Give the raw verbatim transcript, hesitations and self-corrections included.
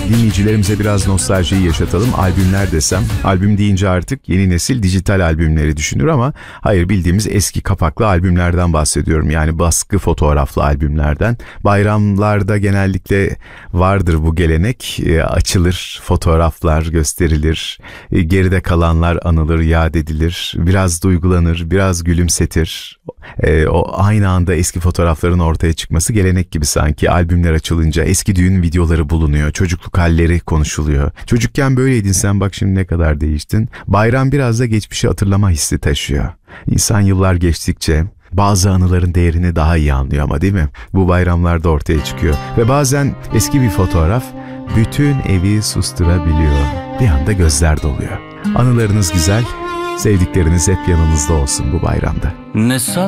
dinleyicilerimize biraz nostaljiyi yaşatalım. Albümler desem, albüm deyince artık yeni nesil dijital albümleri düşünür ama hayır, bildiğimiz eski kapaklı albümlerden bahsediyorum. Yani baskı fotoğraflı albümlerden. Bayramlarda genellikle vardır bu gelenek. E, açılır, fotoğraflar gösterilir, e, geride kalanlar anılır, yad edilir, biraz duygulanır, biraz gülümsetir. E, o aynı anda eski fotoğrafların ortaya çıkması gelenek gibi sanki. Albümler açılınca eski düğün videoları bulunuyor, çocukluk halleri konuşuluyor. Çocukken böyleydin sen, bak şimdi ne kadar değiştin. Bayram biraz da geçmişi hatırlama hissi taşıyor. İnsan yıllar geçtikçe bazı anıların değerini daha iyi anlıyor ama, değil mi? Bu bayramlarda ortaya çıkıyor. Ve bazen eski bir fotoğraf bütün evi susturabiliyor. Bir anda gözler doluyor. Anılarınız güzel, sevdikleriniz hep yanınızda olsun bu bayramda. Ne